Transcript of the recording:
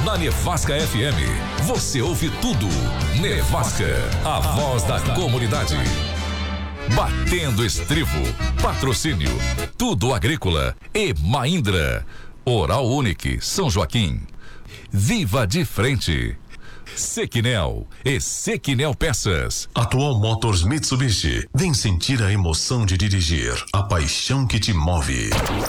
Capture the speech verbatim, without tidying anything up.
Na Nevasca F M, você ouve tudo. Nevasca, a voz da comunidade. Batendo estribo, patrocínio, Tudo Agrícola e Mahindra. Oral Unique, São Joaquim. Viva de Frente. Sequinel e Sequinel Peças. Atual Motors Mitsubishi. Vem sentir a emoção de dirigir, a paixão que te move.